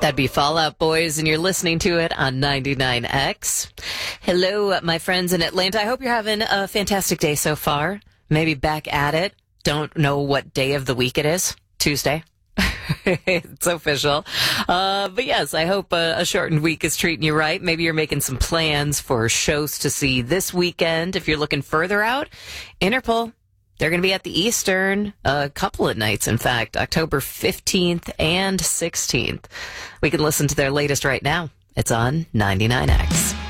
That'd be Fall Out Boys, and you're listening to it on 99X. Hello, my friends in Atlanta. I hope you're having a fantastic day so far. Maybe back at it. Don't know what day of the week it is. Tuesday. It's official. But yes, I hope a shortened week is treating you right. Maybe you're making some plans for shows to see this weekend. If you're looking further out, Interpol. They're going to be at the Eastern a couple of nights, in fact, October 15th and 16th. We can listen to their latest right now. It's on 99X.